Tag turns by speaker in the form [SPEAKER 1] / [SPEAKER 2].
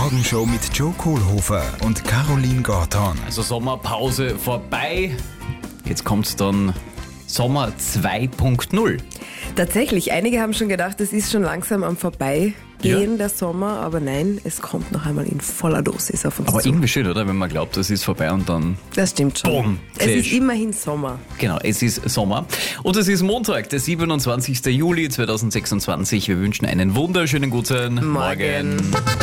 [SPEAKER 1] Morgenshow mit Joe Kohlhofer und Caroline Gorton.
[SPEAKER 2] Also Sommerpause vorbei. Jetzt kommt dann Sommer 2.0.
[SPEAKER 3] Tatsächlich, einige haben schon gedacht, es ist schon langsam am Vorbeigehen, der Sommer, aber nein, es kommt noch einmal in voller Dosis auf uns
[SPEAKER 2] Aber
[SPEAKER 3] zu.
[SPEAKER 2] irgendwie schön, oder? Wenn man glaubt, es ist vorbei und dann...
[SPEAKER 3] Das stimmt schon.
[SPEAKER 2] Boom,
[SPEAKER 3] Es ist
[SPEAKER 2] Clash.
[SPEAKER 3] immerhin Sommer.
[SPEAKER 2] Genau, es ist Sommer. Und es ist Montag, der 27. Juli 2026. Wir wünschen einen wunderschönen guten Morgen.